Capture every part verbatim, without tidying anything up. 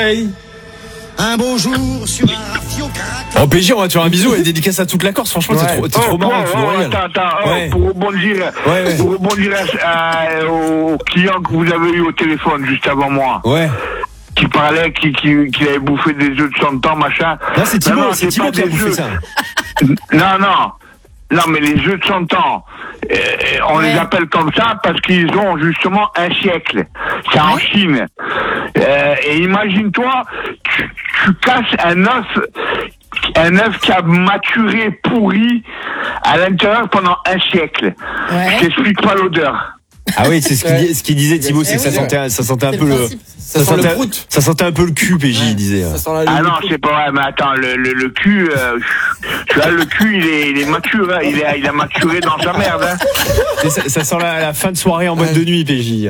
Hey. Un beau jour sur un rafio caracal. Oh P J, on va te faire un bisou et dédicace à toute la Corse. Franchement, Ouais. t'es trop, t'es Oh, trop marrant. oh, Tu nous oh, régales. attends, attends, oh, Ouais. pour rebondir, Ouais, ouais. pour rebondir à- au client que vous avez eu au téléphone juste avant moi, Ouais. qui parlait, qui, qui, qui avait bouffé des œufs de cent ans, machin. Non, c'est Thibaut, Non, non, c'est Thibaut pas qui a des bouffé œufs. ça. Non, non. Non, mais les œufs de cent ans, euh, on Ouais. les appelle comme ça parce qu'ils ont justement un siècle. C'est en Chine. Euh, et imagine-toi, tu, tu casses un œuf, un œuf qui a maturé, pourri, à l'intérieur pendant un siècle. Ouais. Je t'explique pas l'odeur. Ah oui, c'est ce qu'il, dit- ce qu'il disait Thibaut, c'est que ça oui. sentait, ça sentait un C'est peu le le, principe. ça Ça sent sentait, le prout. ça sentait un peu le cul, P J, il disait. Ça sent la ah non, c'est pas vrai, mais attends, le, le, le cul, euh, tu vois, le cul, il est, il est mature, hein, il, est, il a maturé dans sa merde. Hein. Et ça, ça sent la, la fin de soirée en mode de nuit, P J.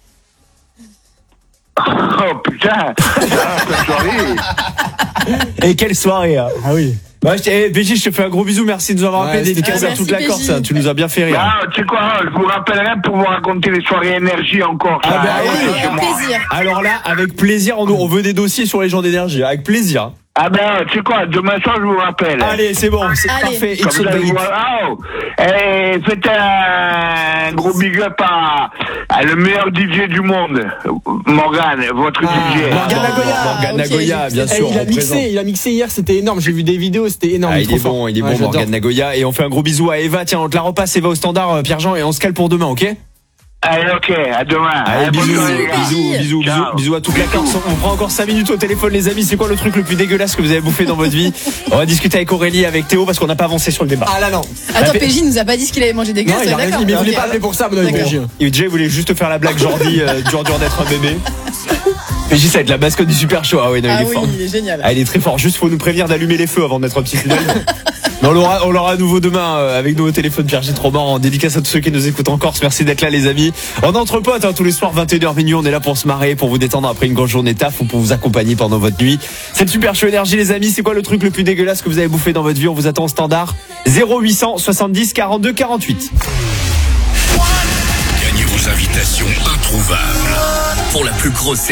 Oh putain, ah, soirée. Et quelle soirée, hein. Ah oui. Bah, je t'ai- eh, P J, je te fais un gros bisou, merci de nous avoir Ouais, appelé, c'était dédicace cool. à toute Merci, la Corse, P J. hein. Tu nous as bien fait rire. Ah, tu sais quoi, je vous rappellerai pour vous raconter les soirées énergie encore. Ah ça. bah oui, Ah, Avec c'est moi. plaisir. Alors là, avec plaisir, on, on veut des dossiers sur les gens d'énergie, avec plaisir. Ah ben, tu sais quoi, demain soir, je vous rappelle. Allez, c'est bon, c'est Allez. parfait. Comme It's ça, a je date. vous... Ah, oh. Et faites un gros big up à, à le meilleur D J du monde, Morgan, votre D J. Morgan Nagoya, Ah, Morgan ok, Nagoya, j'ai- bien Eh, sûr. il a on présente. mixé, il a mixé hier, c'était énorme. J'ai vu des vidéos, c'était énorme. Ah, est il trop est bon, fort. il est Ouais, bon, j'adore. Morgan Nagoya. Et on fait un gros bisou à Eva. Tiens, on te la repasse, Eva au standard, euh, Pierre-Jean, et on se cale pour demain, ok? Allez, ok, à demain. Allez, Bonne bisous, soirée, les gars. bisous, bisous, bisous, Ciao. bisous à toute la Corse. On prend encore cinq minutes au téléphone, les amis. C'est quoi le truc le plus dégueulasse que vous avez bouffé dans votre vie? On va discuter avec Aurélie, avec Théo, parce qu'on n'a pas avancé sur le débat. Ah là non. Attends, La- P J nous a pas dit ce qu'il avait mangé Non, dégueulasse, il a d'accord. rien dit, mais il voulait Ok. pas appeler pour ça, mon avis. D'accord. P J. Et Jay voulait juste faire la blague Jordi, euh, dur dur d'être un bébé. P J, ça va être la mascotte du Super Show. Ah oui, non, Ah il est oui, fort. il est génial. Ah, il est très fort. Juste, faut nous prévenir d'allumer les feux avant de mettre un petit tunnel. Mais on l'aura, on l'aura à nouveau demain euh, avec nos téléphones Pierre G. trop marrant. En dédicace à tous ceux qui nous écoutent en Corse. Merci d'être là, les amis. On est entre potes, hein, tous les soirs, vingt et une heures minuit. On est là pour se marrer, pour vous détendre après une grande journée de taf ou pour vous accompagner pendant votre nuit. C'est le Super Show Énergie, les amis. C'est quoi le truc le plus dégueulasse que vous avez bouffé dans votre vie? On vous attend au standard. zéro huit cent soixante-dix quarante-deux quarante-huit. Gagnez vos invitations introuvables pour la plus grosse